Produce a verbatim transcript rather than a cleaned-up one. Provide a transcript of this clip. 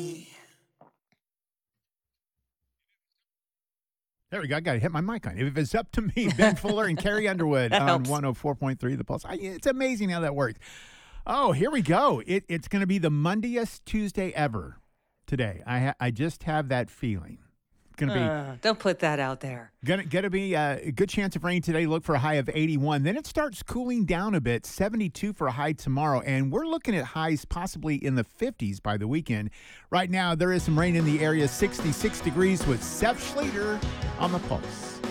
There we go. I got to hit my mic on. If it's up to me, Ben Fuller and Carrie Underwood That on helps. one oh four point three The Pulse. I, it's amazing how that works. Oh, here we go. It, it's going to be the Mondayest Tuesday ever today. I ha- I just have that feeling. It's going to be Uh, don't put that out there. Gonna, gonna be uh, a good chance of rain today. Look for a high of eighty-one. Then it starts cooling down a bit, seventy-two for a high tomorrow. And we're looking at highs possibly in the fifties by the weekend. Right now, there is some rain in the area, sixty-six degrees with Seth Schrader on the Pulse.